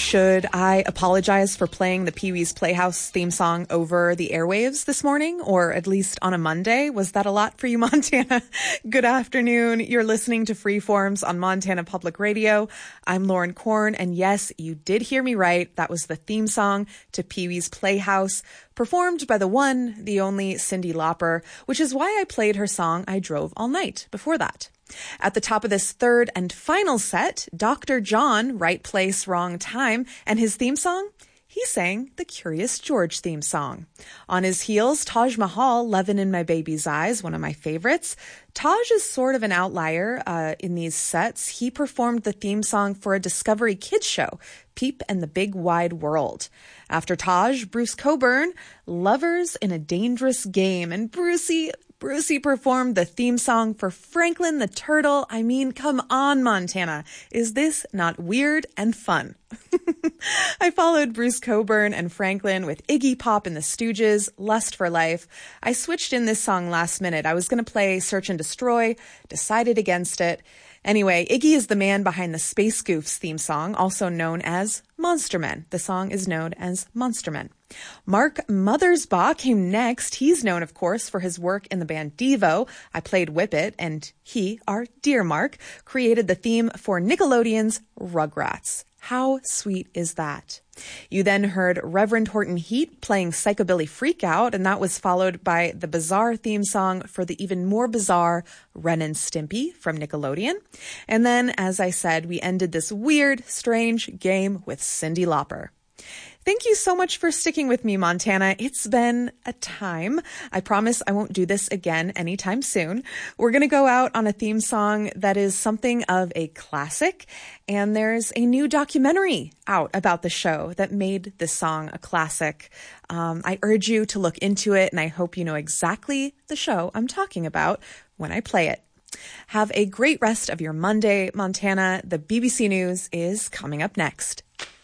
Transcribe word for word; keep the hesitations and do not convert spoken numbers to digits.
Should I apologize for playing the Pee-wee's Playhouse theme song over the airwaves this morning, or at least on a Monday? Was that a lot for you, Montana? Good afternoon. You're listening to Freeforms on Montana Public Radio. I'm Lauren Korn, and yes, you did hear me right. That was the theme song to Pee-wee's Playhouse, performed by the one, the only Cyndi Lauper, which is why I played her song I Drove All Night before that. At the top of this third and final set, Doctor John, Right Place, Wrong Time, and his theme song, he sang the Curious George theme song. On his heels, Taj Mahal, Lovin' in My Baby's Eyes, one of my favorites. Taj is sort of an outlier uh, in these sets. He performed the theme song for a Discovery Kids show, Peep and the Big Wide World. After Taj, Bruce Cockburn, Lovers in a Dangerous Game. And Brucey... Brucey performed the theme song for Franklin the Turtle. I mean, come on, Montana. Is this not weird and fun? I followed Bruce Cockburn and Franklin with Iggy Pop and the Stooges, Lust for Life. I switched in this song last minute. I was going to play Search and Destroy, decided against it. Anyway, Iggy is the man behind the Space Goofs theme song, also known as Monster Men. The song is known as Monster Men. Mark Mothersbaugh came next. He's known, of course, for his work in the band Devo. I played Whippet, and he, our dear Mark, created the theme for Nickelodeon's Rugrats. How sweet is that? You then heard Reverend Horton Heat playing Psychobilly Freakout, and that was followed by the bizarre theme song for the even more bizarre Ren and Stimpy from Nickelodeon. And then, as I said, we ended this weird, strange game with Cyndi Lauper. Thank you so much for sticking with me, Montana. It's been a time. I promise I won't do this again anytime soon. We're going to go out on a theme song that is something of a classic, and there's a new documentary out about the show that made this song a classic. Um, I urge you to look into it, and I hope you know exactly the show I'm talking about when I play it. Have a great rest of your Monday, Montana. The B B C News is coming up next.